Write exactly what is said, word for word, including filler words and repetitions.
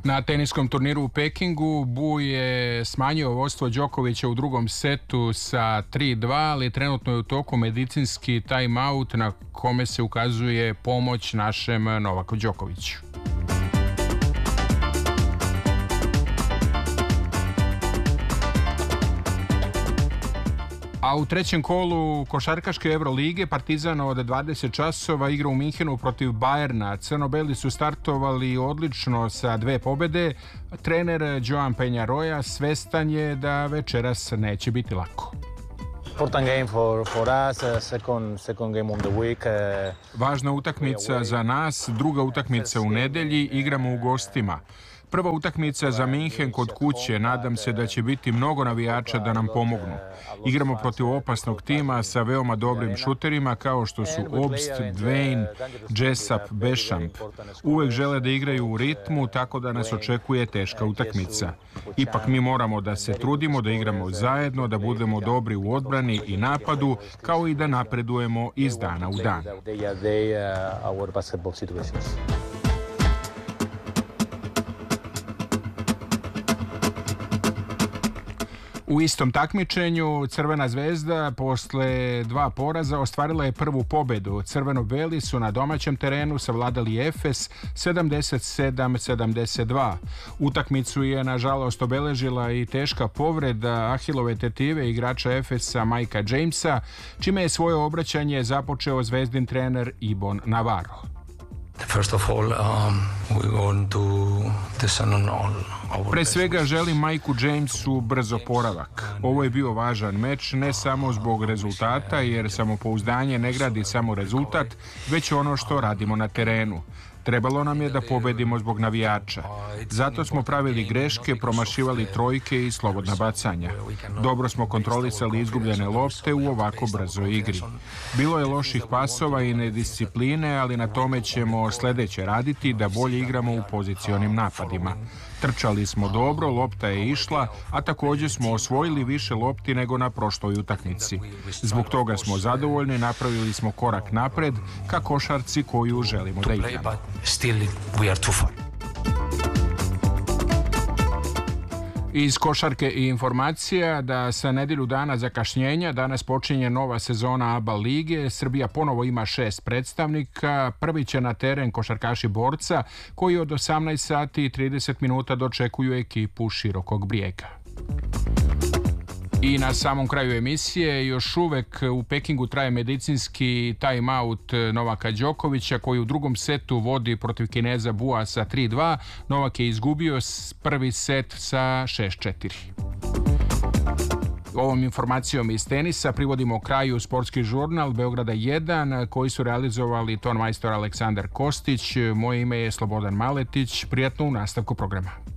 Na teniskom turniru u Pekingu Bu je smanjio vodstvo Đokovića u drugom setu sa tri dva, ali trenutno je u toku medicinski time-out na kome se ukazuje pomoć našem Novaku Đokoviću. A u trećem kolu košarkaške Evrolige Partizan od dvadeset časova igra u Minhenu protiv Bajerna. Crno-beli su startovali odlično sa dve pobede. Trener Joan Peñarroya svestan je da večeras neće biti lako. Važna utakmica za nas, druga utakmica u nedelji, igramo u gostima. Prva utakmica za Minhen kod kuće, nadam se da će biti mnogo navijača da nam pomognu. Igramo protiv opasnog tima sa veoma dobrim šuterima kao što su Obst, Dwayne, Jessup, Bešamp. Uvek žele da igraju u ritmu, tako da nas očekuje teška utakmica. Ipak mi moramo da se trudimo, da igramo zajedno, da budemo dobri u odbrani i napadu, kao i da napredujemo iz dana u dan. U istom takmičenju Crvena zvezda posle dva poraza ostvarila je prvu pobedu. Crveno-beli su na domaćem terenu savladali Efes sedamdeset sedam sedamdeset dva. Utakmicu je nažalost obeležila i teška povreda ahilove tetive igrača Efesa Majka Jamesa, čime je svoje obraćanje započeo zvezdin trener Ibon Navarro. First of all, um, we want to descend all. Pre svega želim Majku Jamesu brz oporavak. Ovo je bio važan meč, ne samo zbog rezultata, jer samopouzdanje ne gradi samo rezultat, već ono što radimo na terenu. Trebalo nam je da pobedimo zbog navijača. Zato smo pravili greške, promašivali trojke i slobodna bacanja. Dobro smo kontrolisali izgubljene lopte u ovako brzoj igri. Bilo je loših pasova i nediscipline, ali na tome ćemo sledeće raditi da bolje igramo u pozicionim napadima. Trčali smo dobro, lopta je išla, a također smo osvojili više lopti nego na prošloj utakmici. Zbog toga smo zadovoljni, napravili smo korak napred ka košarci koju želimo da igramo. Iz košarke i informacija da sa nedelju dana zakašnjenja danas počinje nova sezona A B A lige. Srbija ponovo ima šest predstavnika. Prvi će na teren košarkaši Borca koji od osamnaest sati i trideset minuta dočekuju ekipu Širokog Brijega. I na samom kraju emisije još uvek u Pekingu traje medicinski time-out Novaka Đokovića koji u drugom setu vodi protiv Kineza Bua sa tri dva. Novak je izgubio prvi set sa šest četiri. Ovom informacijom iz tenisa privodimo kraju sportski žurnal Beograda jedan koji su realizovali ton majstor Aleksandar Kostić. Moje ime je Slobodan Maletić. Prijatno u nastavku programa.